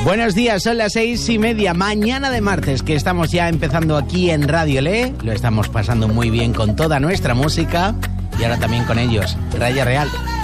Buenos días, son las 6:30, mañana de martes, que estamos ya empezando aquí en Radio Le. Lo estamos pasando muy bien con toda nuestra música y ahora también con ellos, Raya Real.